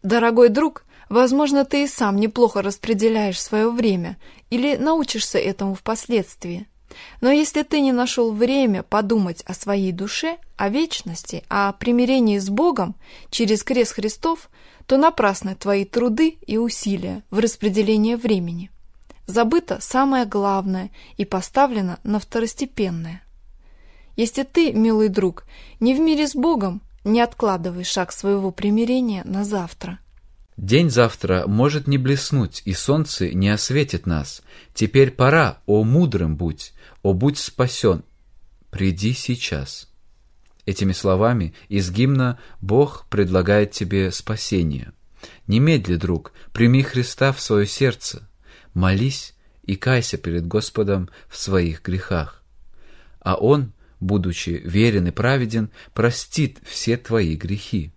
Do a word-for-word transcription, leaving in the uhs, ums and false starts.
Дорогой друг, возможно, ты и сам неплохо распределяешь свое время или научишься этому впоследствии. Но если ты не нашел время подумать о своей душе, о вечности, о примирении с Богом через крест Христов, то напрасны твои труды и усилия в распределении времени. Забыто самое главное и поставлено на второстепенное. Если ты, милый друг, не в мире с Богом, не откладывай шаг своего примирения на завтра. День завтра может не блеснуть, и солнце не осветит нас. Теперь пора, о мудрым будь, о будь спасен. Приди сейчас. Этими словами из гимна Бог предлагает тебе спасение. Немедли, друг, прими Христа в свое сердце, молись и кайся перед Господом в своих грехах. А Он, будучи верен и праведен, простит все твои грехи.